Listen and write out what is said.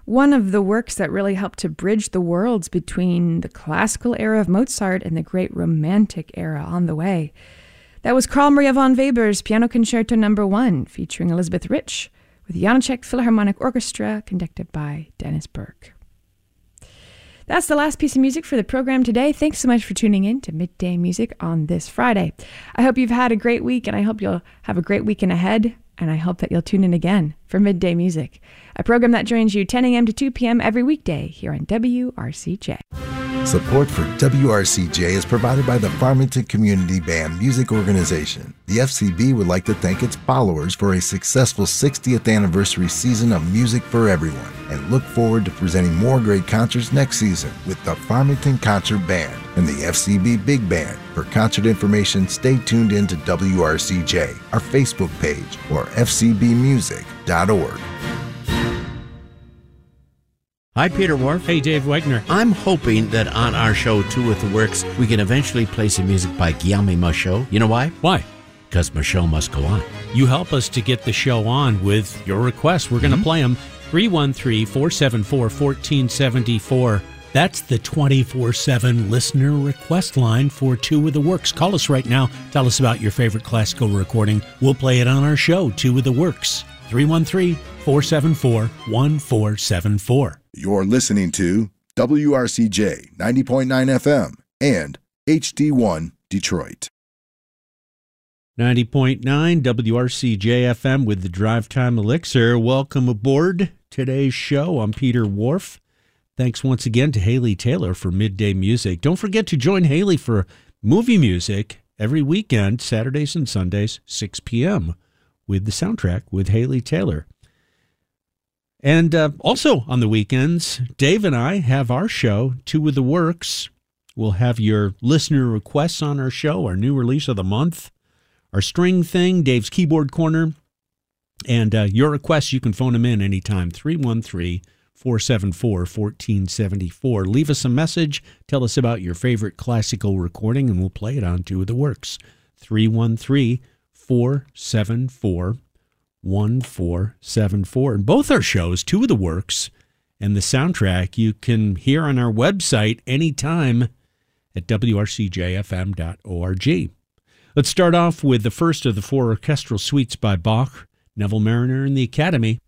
one of the works that really helped to bridge the worlds between the classical era of Mozart and the great Romantic era on the way. That was Carl Maria von Weber's Piano Concerto No. 1, featuring Elizabeth Rich, with Janáček Philharmonic Orchestra, conducted by Dennis Burke. That's the last piece of music for the program today. Thanks so much for tuning in to Midday Music on this Friday. I hope you've had a great week, and I hope you'll have a great weekend ahead, and I hope that you'll tune in again for Midday Music, a program that joins you 10 a.m. to 2 p.m. every weekday here on WRCJ. Support for WRCJ is provided by the Farmington Community Band Music Organization. The FCB would like to thank its followers for a successful 60th anniversary season of music for everyone, and look forward to presenting more great concerts next season with the Farmington Concert Band and the FCB Big Band. For concert information, stay tuned in to WRCJ, our Facebook page, or fcbmusic.org. Hi, Peter Wharf. Hey, Dave Wegner. I'm hoping that on our show, Two with the Works, we can eventually play some music by Guillaume Michaud. You know why? Why? Because Michaud must go on. You help us to get the show on with your requests. We're going to play them. 313-474-1474. That's the 24/7 listener request line for Two with the Works. Call us right now. Tell us about your favorite classical recording. We'll play it on our show, Two with the Works. 313-474-1474. You're listening to WRCJ 90.9 FM and HD1 Detroit. 90.9 WRCJ FM with the Drive Time Elixir. Welcome aboard today's show. I'm Peter Wharf. Thanks once again to Haley Taylor for Midday Music. Don't forget to join Haley for movie music every weekend, Saturdays and Sundays, 6 p.m. with the soundtrack with Haley Taylor. And also on the weekends, Dave and I have our show, Two with the Works. We'll have your listener requests on our show, our new release of the month, our string thing, Dave's Keyboard Corner. And your requests, you can phone them in anytime, 313-474-1474. Leave us a message. Tell us about your favorite classical recording, and we'll play it on Two with the Works. 313-474-1474. And both our shows, Two of the Works and the soundtrack, you can hear on our website anytime at wrcjfm.org. Let's start off with the first of the four orchestral suites by Bach, Neville Marriner and the Academy.